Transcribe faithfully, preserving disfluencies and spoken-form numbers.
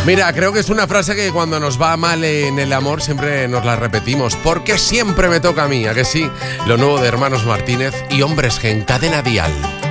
Mira, creo que es una frase que cuando nos va mal en el amor siempre nos la repetimos. Porque siempre me toca a mí, ¿a que sí? Lo nuevo de Hermanos Martínez y Hombres G en Cadena Dial.